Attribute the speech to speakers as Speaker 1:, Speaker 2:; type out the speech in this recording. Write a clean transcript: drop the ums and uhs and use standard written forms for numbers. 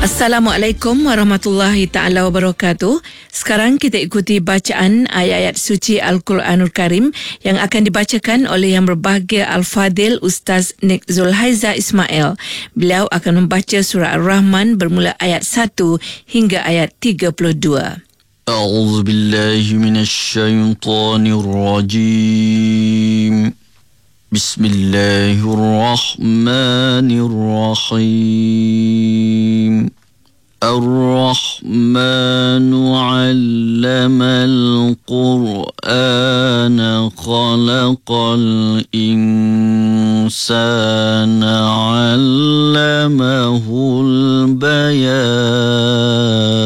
Speaker 1: Assalamualaikum warahmatullahi ta'ala wabarakatuh. Sekarang kita ikuti bacaan ayat-ayat suci Al-Quranul Karim yang akan dibacakan oleh Yang Berbahagia Al-Fadil Ustaz Nik Zulhaiza Ismail. Beliau akan membaca surah Ar-Rahman bermula ayat 1 hingga ayat 32.
Speaker 2: A'udzu billahi minasy syaithanir rajim. Bismillahirrahmanirrahim. Ar-Rahmanu 'allamal Qur'ana khalaqal insana 'allamahul bayan.